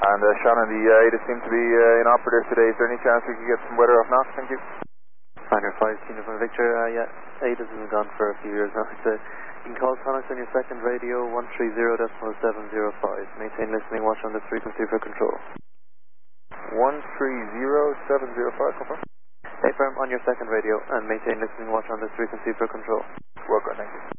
And Shannon, the ADA seems to be inoperative today. Is there any chance we could get some weather off now? Thank you. Pioneer 5, Uniform Victor. Yeah, ADA's been gone for a few years now. You can call Connex on your second radio, 130.705. Maintain listening, watch on the frequency for control. 130.705, confirm. Affirm on your second radio and maintain listening, watch on this frequency for control. Well, good, thank you.